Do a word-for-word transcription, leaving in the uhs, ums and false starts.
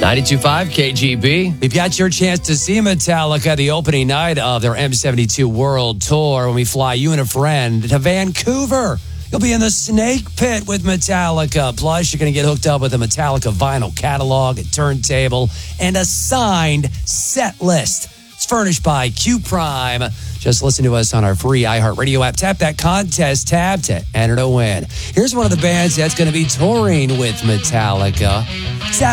ninety-two point five K G B. We've got your chance to see Metallica the opening night of their M seventy-two World Tour when we fly you and a friend to Vancouver. You'll be in the Snake Pit with Metallica. Plus, you're going to get hooked up with a Metallica vinyl catalog, a turntable, and a signed set list. It's furnished by Q Prime. Just listen to us on our free iHeartRadio app. Tap that contest tab to enter to win. Here's one of the bands that's going to be touring with Metallica. It's that